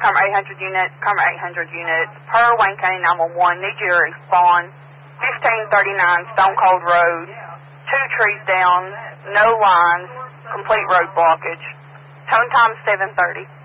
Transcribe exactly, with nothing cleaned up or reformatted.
Carmer eight hundred unit, Carmer eight hundred unit, per Wayne County nine one one, need you to respond. fifteen thirty-nine Stone Cold Road, two trees down, no lines, complete road blockage. Tone time seven thirty.